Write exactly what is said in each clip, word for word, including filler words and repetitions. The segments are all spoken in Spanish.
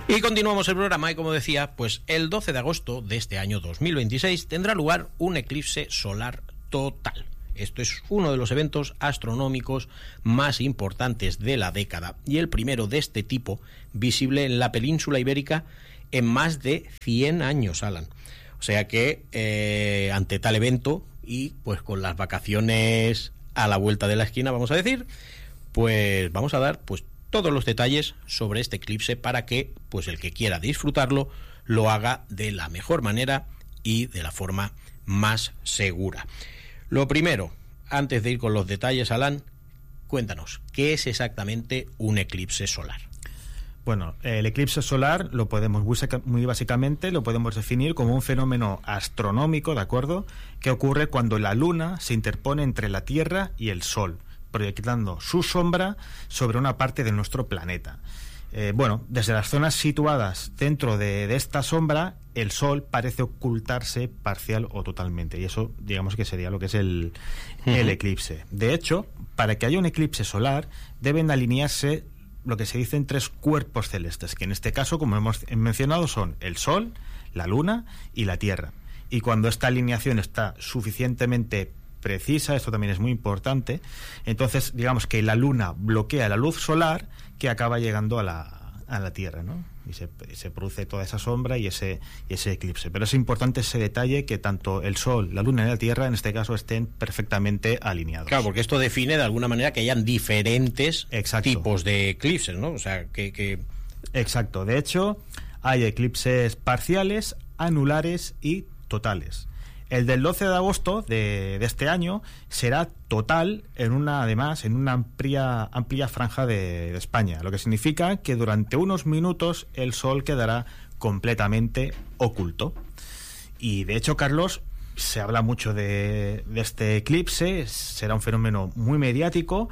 Y continuamos el programa y, como decía, pues el doce de agosto de este año dos mil veintiséis tendrá lugar un eclipse solar total. Esto es uno de los eventos astronómicos más importantes de la década y el primero de este tipo visible en la península ibérica en más de cien años, Alan. O sea que eh, ante tal evento y pues con las vacaciones a la vuelta de la esquina, vamos a decir, pues vamos a dar pues todos los detalles sobre este eclipse para que pues el que quiera disfrutarlo lo haga de la mejor manera y de la forma más segura. Lo primero, antes de ir con los detalles, Alan, cuéntanos, ¿qué es exactamente un eclipse solar? Bueno, el eclipse solar lo podemos muy básicamente lo podemos definir como un fenómeno astronómico, ¿de acuerdo?, que ocurre cuando la Luna se interpone entre la Tierra y el Sol, proyectando su sombra sobre una parte de nuestro planeta. Eh, bueno, desde las zonas situadas dentro de, de esta sombra, el Sol parece ocultarse parcial o totalmente, y eso, digamos que sería lo que es el, uh-huh. el eclipse. De hecho, para que haya un eclipse solar, deben alinearse lo que se dicen tres cuerpos celestes, que en este caso, como hemos mencionado, son el Sol, la Luna y la Tierra. Y cuando esta alineación está suficientemente precisa, esto también es muy importante, entonces digamos que la Luna bloquea la luz solar que acaba llegando a la, a la Tierra, ¿no? Y se, se produce toda esa sombra y ese, y ese eclipse. Pero es importante ese detalle, que tanto el Sol, la Luna y la Tierra en este caso estén perfectamente alineados. Claro, porque esto define de alguna manera que hayan diferentes Exacto. tipos de eclipses, ¿no? O sea, que, que... Exacto. De hecho, hay eclipses parciales, anulares y totales. El del doce de agosto de, de este año será total en una, además, en una amplia, amplia franja de, de España, lo que significa que durante unos minutos el Sol quedará completamente oculto. Y de hecho, Carlos, se habla mucho de, de este eclipse, será un fenómeno muy mediático,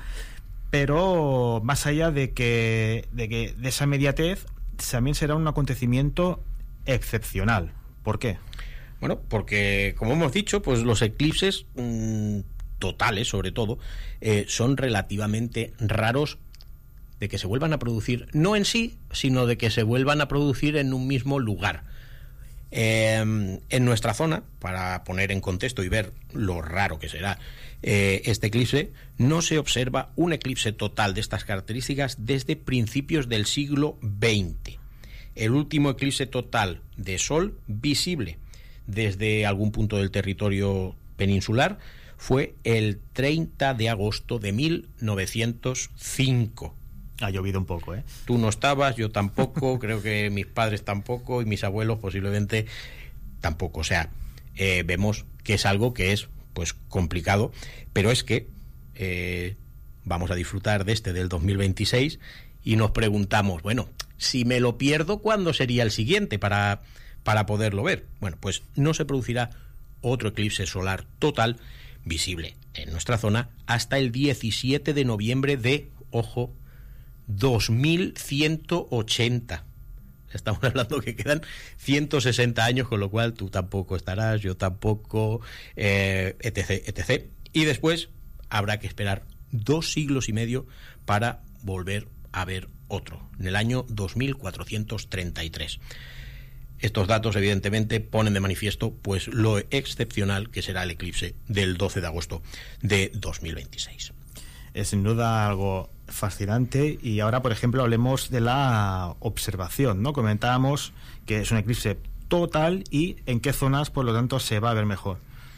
pero más allá de que, de que de esa mediatez, también será un acontecimiento excepcional. ¿Por qué? Bueno, porque, como hemos dicho, pues los eclipses mmm, totales, sobre todo, eh, son relativamente raros de que se vuelvan a producir, no en sí, sino de que se vuelvan a producir en un mismo lugar. Eh, en nuestra zona, para poner en contexto y ver lo raro que será eh, este eclipse, no se observa un eclipse total de estas características desde principios del siglo veinte. El último eclipse total de Sol visible desde algún punto del territorio peninsular fue el treinta de agosto de mil novecientos cinco. Ha llovido un poco, ¿eh? Tú no estabas, yo tampoco, creo que mis padres tampoco y mis abuelos posiblemente tampoco. O sea, eh, vemos que es algo que es pues complicado, pero es que eh, vamos a disfrutar de este del dos mil veintiséis y nos preguntamos, bueno, si me lo pierdo, ¿cuándo sería el siguiente para... para poderlo ver? Bueno, pues no se producirá otro eclipse solar total visible en nuestra zona hasta el diecisiete de noviembre de, ojo, dos mil ciento ochenta. Estamos hablando que quedan ciento sesenta años, con lo cual tú tampoco estarás, yo tampoco, eh, etc, etcétera. Y después habrá que esperar dos siglos y medio para volver a ver otro, en el año dos mil cuatrocientos treinta y tres. Estos datos, evidentemente, ponen de manifiesto pues lo excepcional que será el eclipse del doce de agosto de dos mil veintiséis. Es sin duda algo fascinante. Y ahora, por ejemplo, hablemos de la observación, ¿no? Comentábamos que es un eclipse total y en qué zonas, por lo tanto, se va a ver mejor.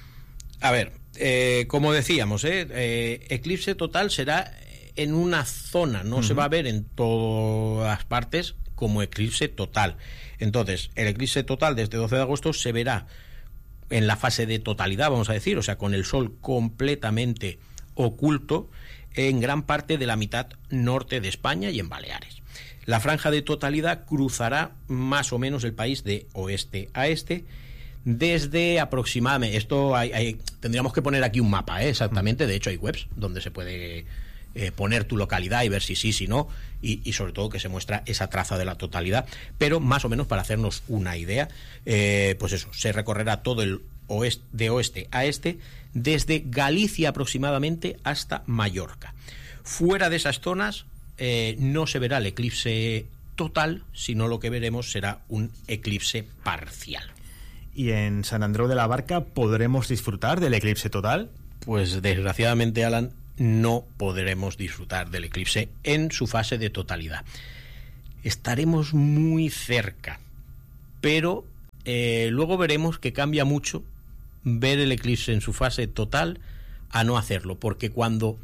A ver, eh, como decíamos, ¿eh? Eh, eclipse total será en una zona, no uh-huh. se va a ver en todas partes como eclipse total. Entonces, el eclipse total desde doce de agosto se verá en la fase de totalidad, vamos a decir, o sea, con el Sol completamente oculto en gran parte de la mitad norte de España y en Baleares. La franja de totalidad cruzará más o menos el país de oeste a este desde aproximadamente, esto hay, hay, tendríamos que poner aquí un mapa, ¿eh? Exactamente, de hecho hay webs donde se puede eh, poner tu localidad y ver si sí, si no, y, y sobre todo que se muestra esa traza de la totalidad, pero más o menos para hacernos una idea, eh, pues eso, se recorrerá todo el oeste, de oeste a este, desde Galicia aproximadamente hasta Mallorca. Fuera de esas zonas eh, no se verá el eclipse total, sino lo que veremos será un eclipse parcial. ¿Y en San Andreu de la Barca podremos disfrutar del eclipse total? Pues desgraciadamente, Alan, no podremos disfrutar del eclipse en su fase de totalidad. Estaremos muy cerca, pero eh, luego veremos que cambia mucho ver el eclipse en su fase total a no hacerlo, porque cuando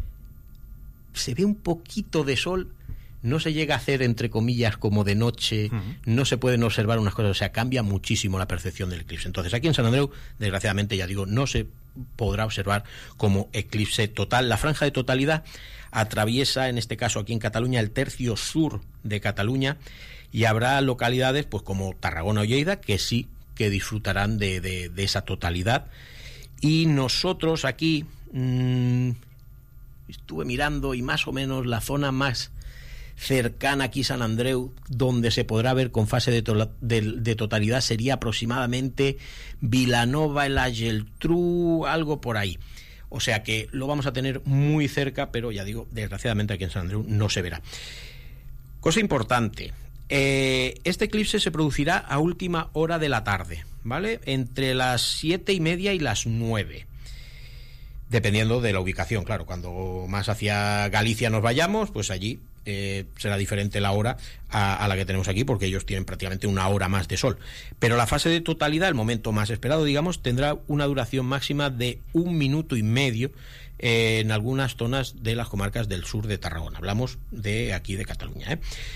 se ve un poquito de sol, no se llega a hacer, entre comillas, como de noche, uh-huh. no se pueden observar unas cosas, o sea, cambia muchísimo la percepción del eclipse. Entonces, aquí en San Andreu, desgraciadamente, ya digo, no se podrá observar como eclipse total. La franja de totalidad atraviesa, en este caso aquí en Cataluña, el tercio sur de Cataluña, y habrá localidades, pues como Tarragona o Lleida, que sí que disfrutarán de, de, de esa totalidad. Y nosotros aquí mmm, estuve mirando, y más o menos la zona más cercana aquí, San Andreu, donde se podrá ver con fase de, to- de, de totalidad, sería aproximadamente Vilanova, el la Geltrú, algo por ahí. O sea que lo vamos a tener muy cerca, pero ya digo, desgraciadamente aquí en San Andreu no se verá. Cosa importante, eh, este eclipse se producirá a última hora de la tarde, ¿vale? Entre las siete y media y las nueve. Dependiendo de la ubicación, claro, cuando más hacia Galicia nos vayamos, pues allí eh, será diferente la hora a, a la que tenemos aquí, porque ellos tienen prácticamente una hora más de sol. Pero la fase de totalidad, el momento más esperado, digamos, tendrá una duración máxima de un minuto y medio eh, en algunas zonas de las comarcas del sur de Tarragona. Hablamos de aquí de Cataluña, ¿eh?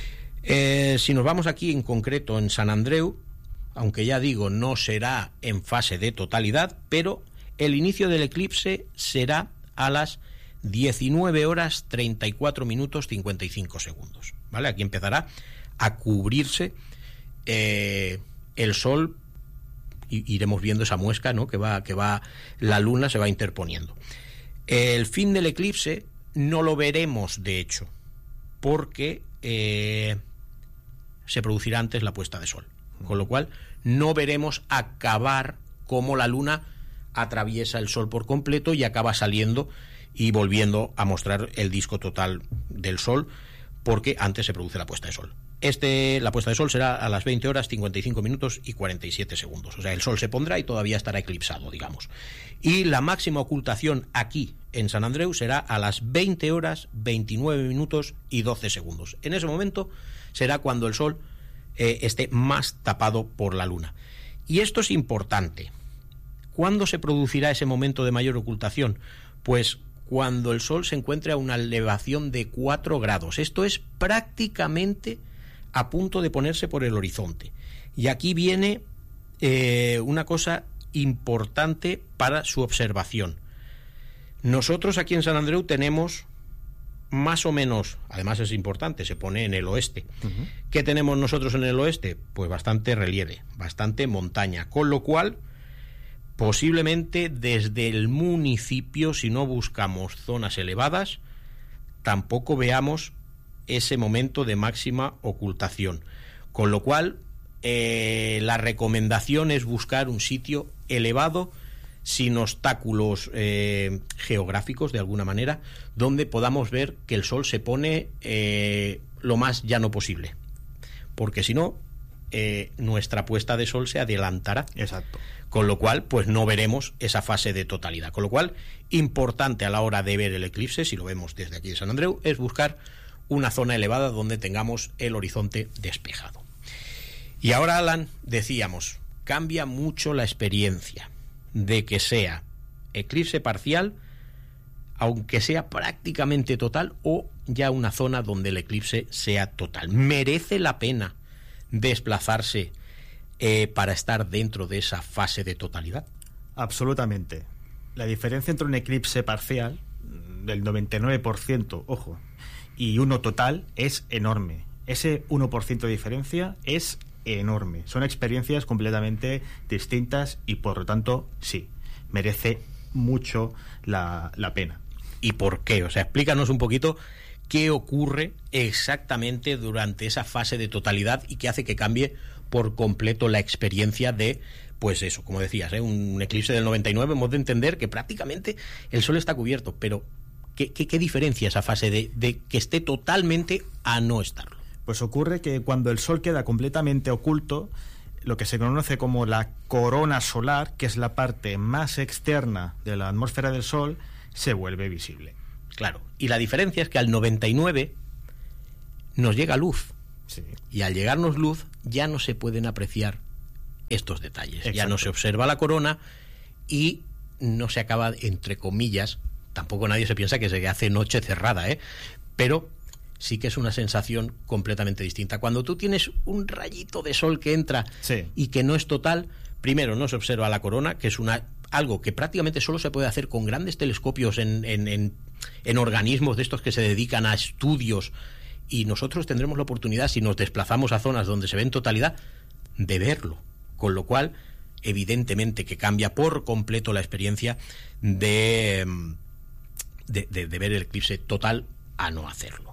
Eh, si nos vamos aquí en concreto en San Andreu, aunque ya digo, no será en fase de totalidad, pero el inicio del eclipse será a las diecinueve horas treinta y cuatro minutos cincuenta y cinco segundos, ¿vale? Aquí empezará a cubrirse eh, el sol, y iremos viendo esa muesca, ¿no? Que va, que va, la luna se va interponiendo. El fin del eclipse no lo veremos, de hecho, porque eh, se producirá antes la puesta de sol, con lo cual no veremos acabar como la luna atraviesa el sol por completo y acaba saliendo y volviendo a mostrar el disco total del sol, porque antes se produce la puesta de sol. Este, la puesta de sol será a las veinte horas cincuenta y cinco minutos y cuarenta y siete segundos. O sea, el sol se pondrá y todavía estará eclipsado, digamos. Y la máxima ocultación aquí en San Andreu será a las veinte horas veintinueve minutos y doce segundos. En ese momento será cuando el sol eh, esté más tapado por la luna. Y esto es importante. ¿Cuándo se producirá ese momento de mayor ocultación? Pues cuando el sol se encuentre a una elevación de cuatro grados. Esto es prácticamente a punto de ponerse por el horizonte. Y aquí viene eh, una cosa importante para su observación. Nosotros aquí en San Andreu tenemos más o menos, además es importante, se pone en el oeste. Uh-huh. ¿Qué tenemos nosotros en el oeste? Pues bastante relieve, bastante montaña, con lo cual posiblemente desde el municipio, si no buscamos zonas elevadas, tampoco veamos ese momento de máxima ocultación. Con lo cual, eh, la recomendación es buscar un sitio elevado, sin obstáculos eh, geográficos, de alguna manera, donde podamos ver que el sol se pone eh, lo más llano posible. Porque si no, eh, nuestra puesta de sol se adelantará. Exacto. Con lo cual, pues no veremos esa fase de totalidad. Con lo cual, importante a la hora de ver el eclipse, si lo vemos desde aquí de San Andreu, es buscar una zona elevada donde tengamos el horizonte despejado. Y ahora, Alan, decíamos, cambia mucho la experiencia de que sea eclipse parcial, aunque sea prácticamente total, o ya una zona donde el eclipse sea total. ¿Merece la pena desplazarse Eh, para estar dentro de esa fase de totalidad? Absolutamente. La diferencia entre un eclipse parcial del noventa y nueve por ciento, ojo, y uno total es enorme. Ese uno por ciento de diferencia es enorme. Son experiencias completamente distintas y por lo tanto, sí, merece mucho la, la pena. ¿Y por qué? O sea, explícanos un poquito qué ocurre exactamente durante esa fase de totalidad y qué hace que cambie por completo la experiencia de, pues eso, como decías, ¿eh? un eclipse del noventa y nueve, hemos de entender que prácticamente el sol está cubierto, pero ¿qué, qué, qué diferencia esa fase de, de que esté totalmente a no estarlo? Pues ocurre que cuando el Sol queda completamente oculto, lo que se conoce como la corona solar, que es la parte más externa de la atmósfera del Sol, se vuelve visible. Claro, y la diferencia es que al noventa y nueve nos llega luz. Sí. Y al llegarnos luz ya no se pueden apreciar estos detalles. Exacto. Ya no se observa la corona y no se acaba, entre comillas, tampoco nadie se piensa que se hace noche cerrada, ¿eh? Pero sí que es una sensación completamente distinta. Cuando tú tienes un rayito de sol que entra sí. y que no es total, primero no se observa la corona, que es una algo que prácticamente solo se puede hacer con grandes telescopios en, en, en, en organismos de estos que se dedican a estudios, y nosotros tendremos la oportunidad, si nos desplazamos a zonas donde se ve en totalidad, de verlo, con lo cual evidentemente que cambia por completo la experiencia de, de, de, de ver el eclipse total a no hacerlo.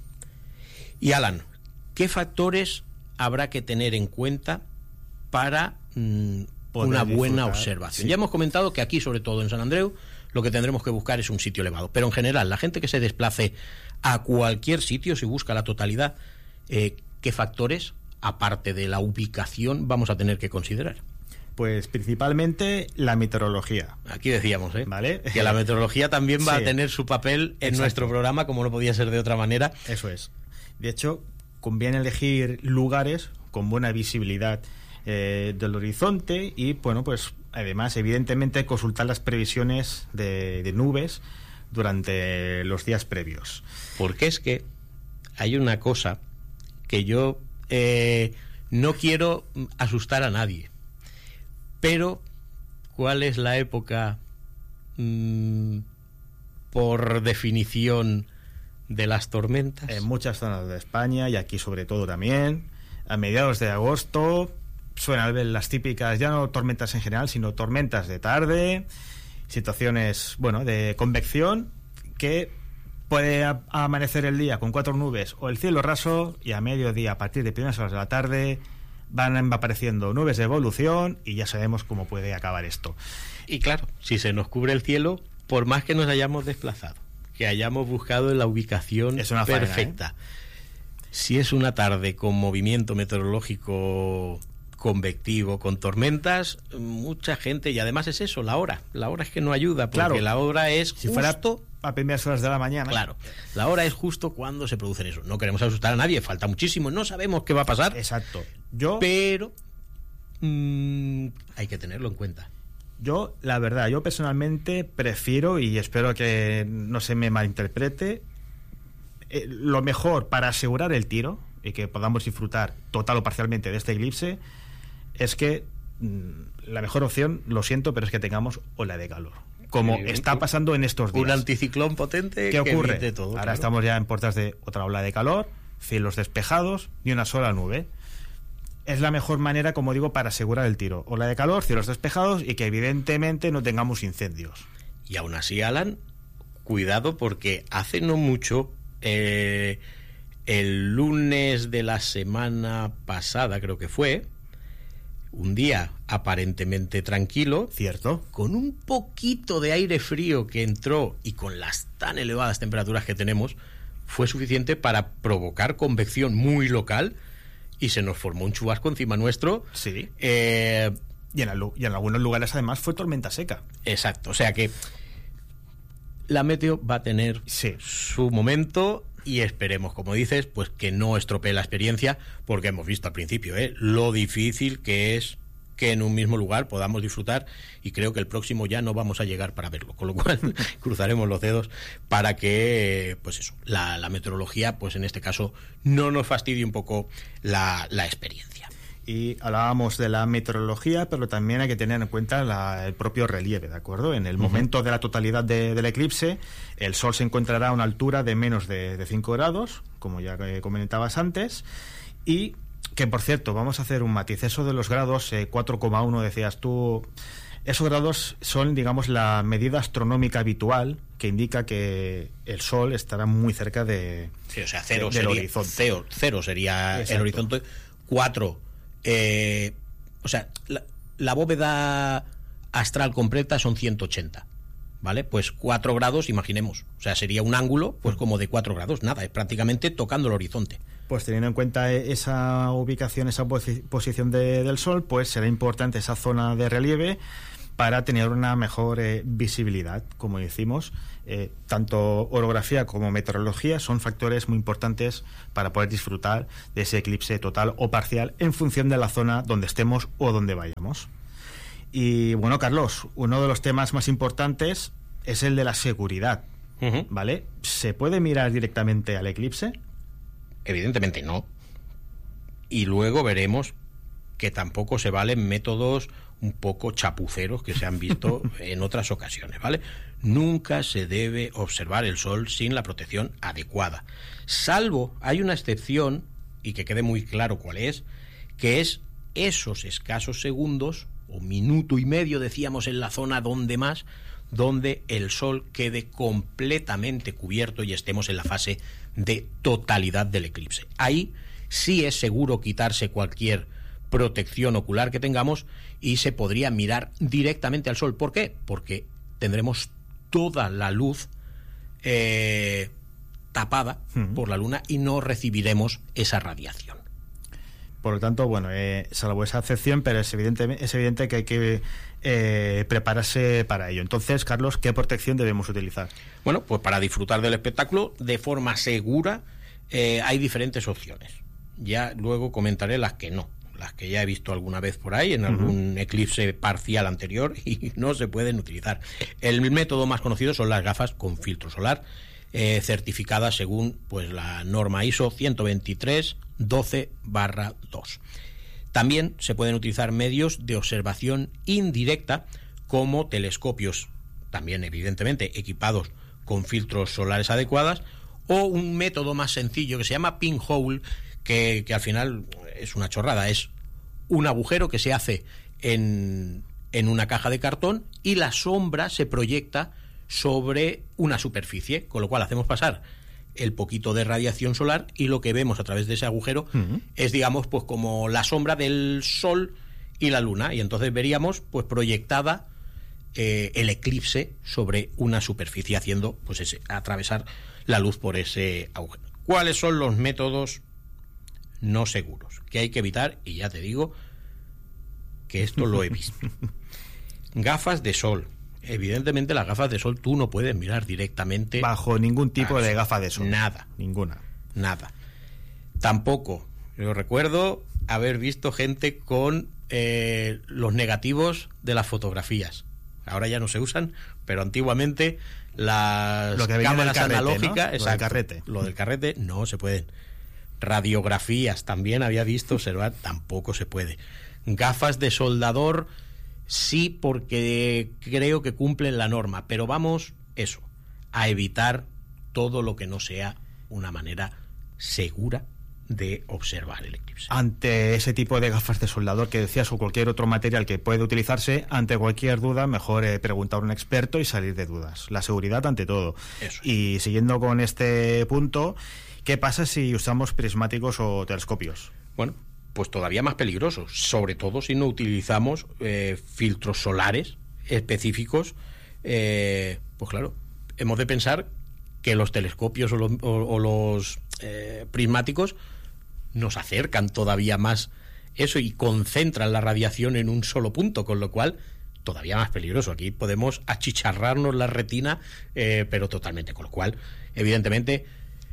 Y Alan, ¿qué factores habrá que tener en cuenta para mmm, una buena observación? Sí. Ya hemos comentado que aquí, sobre todo en San Andreu, lo que tendremos que buscar es un sitio elevado, pero en general, la gente que se desplace a cualquier sitio, si busca la totalidad, eh, ¿qué factores, aparte de la ubicación, vamos a tener que considerar? Pues principalmente la meteorología. Aquí decíamos, ¿eh? ¿Vale? Que la meteorología también va sí. a tener su papel en Exacto. nuestro programa, como no podía ser de otra manera. Eso es. De hecho, conviene elegir lugares con buena visibilidad eh, del horizonte y, bueno, pues además, evidentemente, consultar las previsiones de, de nubes durante los días previos. Porque es que hay una cosa que yo eh, no quiero asustar a nadie, pero ¿cuál es la época mmm, por definición de las tormentas? En muchas zonas de España y aquí sobre todo también, a mediados de agosto suelen ver las típicas, ya no tormentas en general, sino tormentas de tarde, situaciones, bueno, de convección, que puede a- amanecer el día con cuatro nubes o el cielo raso, y a mediodía, a partir de primeras horas de la tarde, van apareciendo nubes de evolución y ya sabemos cómo puede acabar esto. Y claro, si se nos cubre el cielo, por más que nos hayamos desplazado, que hayamos buscado la ubicación es una perfecta, faena, ¿eh? Si es una tarde con movimiento meteorológico convectivo, con tormentas, mucha gente, y además es eso, la hora, la hora es que no ayuda, porque claro, la hora es si justo, fuera a primeras horas de la mañana. Claro, la hora es justo cuando se producen eso. No queremos asustar a nadie, falta muchísimo, no sabemos qué va a pasar. Exacto. Yo, pero mmm, hay que tenerlo en cuenta. Yo, la verdad, yo personalmente prefiero, y espero que no se me malinterprete, eh, lo mejor para asegurar el tiro y que podamos disfrutar total o parcialmente de este eclipse es que mmm, la mejor opción, lo siento, pero es que tengamos ola de calor, como sí, está pasando en estos días. Un anticiclón potente. ¿Qué que ocurre? Evite todo, Ahora claro. Estamos ya en puertas de otra ola de calor, cielos despejados, ni una sola nube. Es la mejor manera, como digo, para asegurar el tiro. Ola de calor, cielos despejados y que evidentemente no tengamos incendios. Y aún así, Alan, cuidado, porque hace no mucho, eh, el lunes de la semana pasada, creo que fue, un día aparentemente tranquilo, cierto, con un poquito de aire frío que entró y con las tan elevadas temperaturas que tenemos, fue suficiente para provocar convección muy local y se nos formó un chubasco encima nuestro. Sí. Eh, y, en el, y en algunos lugares además fue tormenta seca. Exacto, o sea que la meteo va a tener sí. su momento y esperemos, como dices, pues que no estropee la experiencia, porque hemos visto al principio ¿eh? lo difícil que es que en un mismo lugar podamos disfrutar, y creo que el próximo ya no vamos a llegar para verlo, con lo cual cruzaremos los dedos para que pues eso, la, la meteorología pues en este caso no nos fastidie un poco la, la experiencia. Y hablábamos de la meteorología, pero también hay que tener en cuenta la, el propio relieve, ¿de acuerdo? En el uh-huh. momento de la totalidad de, del eclipse, el Sol se encontrará a una altura de menos de, de cinco grados, como ya comentabas antes, y que, por cierto, vamos a hacer un matiz. Eso de los grados, eh, cuatro coma uno decías tú, esos grados son, digamos, la medida astronómica habitual que indica que el Sol estará muy cerca de, sí, o sea, cero de, del sería, horizonte. Cero, cero sería Exacto. el horizonte, cuatro... Eh, o sea, la, la bóveda astral completa son ciento ochenta. ¿vale? Pues cuatro grados, imaginemos. O sea, sería un ángulo, pues como de cuatro grados. Nada, es prácticamente tocando el horizonte. Pues teniendo en cuenta esa ubicación, esa posi- posición de, del Sol, pues será importante esa zona de relieve para tener una mejor eh, visibilidad, como decimos. Eh, tanto orografía como meteorología son factores muy importantes para poder disfrutar de ese eclipse total o parcial en función de la zona donde estemos o donde vayamos. Y bueno, Carlos, uno de los temas más importantes es el de la seguridad, uh-huh. ¿vale? ¿Se puede mirar directamente al eclipse? Evidentemente no. Y luego veremos que tampoco se valen métodos un poco chapuceros que se han visto en otras ocasiones, ¿vale? Nunca se debe observar el sol sin la protección adecuada. Salvo, hay una excepción, y que quede muy claro cuál es, que es esos escasos segundos, o minuto y medio, decíamos, en la zona donde más, donde el sol quede completamente cubierto y estemos en la fase de totalidad del eclipse. Ahí sí es seguro quitarse cualquier protección ocular que tengamos y se podría mirar directamente al sol. ¿Por qué? Porque tendremos toda la luz eh, tapada uh-huh. por la luna y no recibiremos esa radiación. Por lo tanto, bueno, eh, salvo esa excepción, pero es evidente, es evidente que hay que eh, prepararse para ello. Entonces, Carlos, ¿qué protección debemos utilizar? Bueno, pues para disfrutar del espectáculo de forma segura eh, hay diferentes opciones. Ya luego comentaré las que no, las que ya he visto alguna vez por ahí en algún uh-huh. eclipse parcial anterior y no se pueden utilizar. El método más conocido son las gafas con filtro solar, eh, certificadas según pues la norma I S O ciento veintitrés doce barra dos. También se pueden utilizar medios de observación indirecta como telescopios, también evidentemente equipados con filtros solares adecuadas, o un método más sencillo que se llama pinhole, que, que al final es una chorrada, es un agujero que se hace en, en una caja de cartón y la sombra se proyecta sobre una superficie, con lo cual hacemos pasar el poquito de radiación solar y lo que vemos a través de ese agujero uh-huh. es, digamos, pues como la sombra del sol y la luna, y entonces veríamos pues proyectada eh, el eclipse sobre una superficie, haciendo pues ese, atravesar la luz por ese agujero. ¿Cuáles son los métodos no seguros que hay que evitar? Y ya te digo que esto lo he visto. Gafas de sol. Evidentemente las gafas de sol tú no puedes mirar directamente bajo ningún tipo de gafa de sol. Nada. Ninguna. Nada. Tampoco. Yo recuerdo haber visto gente con eh, los negativos de las fotografías. Ahora ya no se usan, pero antiguamente las lo que cámaras carrete, analógicas, ¿no? exacto, lo del carrete. Lo del carrete no se pueden. Radiografías también había visto observar, tampoco se puede. Gafas de soldador sí, porque creo que cumplen la norma, pero vamos, eso, a evitar todo lo que no sea una manera segura de observar el eclipse. Ante ese tipo de gafas de soldador que decías, o cualquier otro material que puede utilizarse, ante cualquier duda, mejor eh, preguntar a un experto y salir de dudas. La seguridad ante todo. Eso. Y siguiendo con este punto, ¿qué pasa si usamos prismáticos o telescopios? Bueno, pues todavía más peligroso, sobre todo si no utilizamos eh, filtros solares específicos. Eh, pues claro, hemos de pensar que los telescopios o los, o, o los eh, prismáticos nos acercan todavía más eso y concentran la radiación en un solo punto, con lo cual todavía más peligroso. Aquí podemos achicharrarnos la retina, eh, pero totalmente, con lo cual, evidentemente,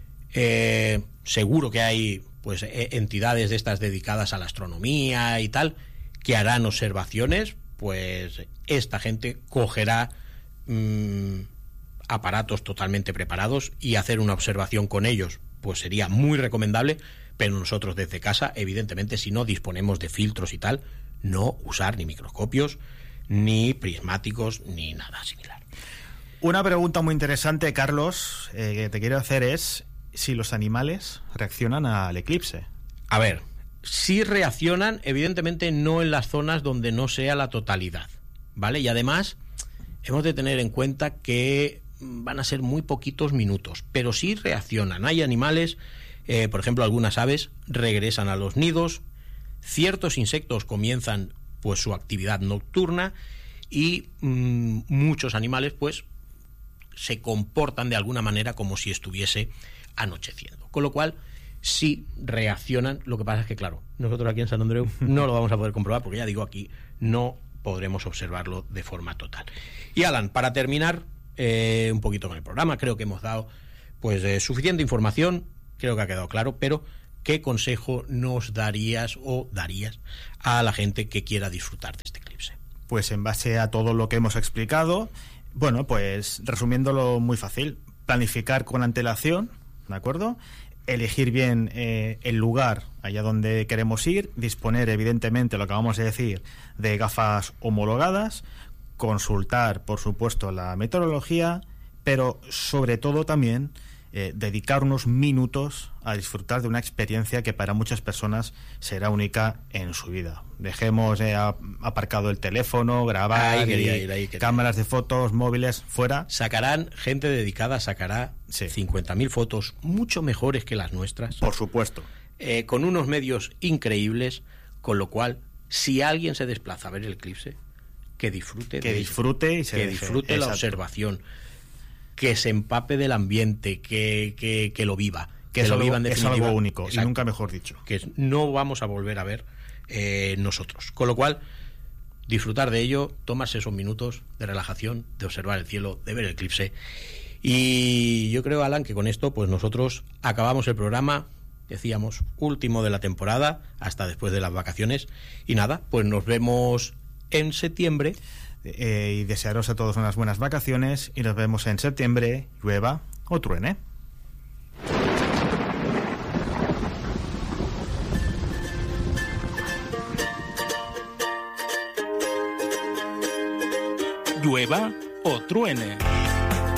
eh, seguro que hay pues entidades de estas dedicadas a la astronomía y tal, que harán observaciones, pues esta gente cogerá mmm, aparatos totalmente preparados y hacer una observación con ellos, pues sería muy recomendable, pero nosotros desde casa, evidentemente, si no disponemos de filtros y tal, no usar ni microscopios, ni prismáticos, ni nada similar. Una pregunta muy interesante, Carlos, eh, que te quiero hacer es si los animales reaccionan al eclipse. A ver, si reaccionan, evidentemente no en las zonas donde no sea la totalidad, ¿vale? Y además hemos de tener en cuenta que van a ser muy poquitos minutos, pero sí reaccionan. Hay animales, eh, por ejemplo, algunas aves regresan a los nidos, ciertos insectos comienzan pues su actividad nocturna y mmm, muchos animales pues se comportan de alguna manera como si estuviese anocheciendo. Con lo cual, sí reaccionan. Lo que pasa es que, claro, nosotros aquí en Sant Andreu no lo vamos a poder comprobar, porque ya digo, aquí no podremos observarlo de forma total. Y Alan, para terminar eh, un poquito con el programa, creo que hemos dado pues eh, suficiente información, creo que ha quedado claro, pero ¿qué consejo nos darías o darías a la gente que quiera disfrutar de este eclipse? Pues en base a todo lo que hemos explicado, bueno, pues resumiéndolo muy fácil, planificar con antelación, ¿de acuerdo? Elegir bien eh, el lugar allá donde queremos ir, disponer evidentemente, lo que vamos a decir, de gafas homologadas, consultar, por supuesto, la meteorología, pero sobre todo también eh, dedicar unos minutos a disfrutar de una experiencia que para muchas personas será única en su vida. Dejemos eh, aparcado el teléfono, grabar, ahí quería ir, ahí quería. cámaras de fotos, móviles, fuera. Sacarán, gente dedicada sacará sí. cincuenta mil fotos mucho mejores que las nuestras. Por supuesto. Eh, con unos medios increíbles, con lo cual, si alguien se desplaza a ver el eclipse, que disfrute que de disfrute ello, y se que deje. disfrute Exacto. la observación, que se empape del ambiente, que, que, que lo viva, que, que es lo algo, viva en definitiva. Es algo único. Exacto. Y nunca mejor dicho. Que no vamos a volver a ver eh, nosotros. Con lo cual, disfrutar de ello, tomarse esos minutos de relajación, de observar el cielo, de ver el eclipse. Y yo creo, Alan, que con esto pues nosotros acabamos el programa, decíamos, último de la temporada, hasta después de las vacaciones. Y nada, pues nos vemos en septiembre. Eh, y desearos a todos unas buenas vacaciones y nos vemos en septiembre, llueva o truene. Llueva o truene.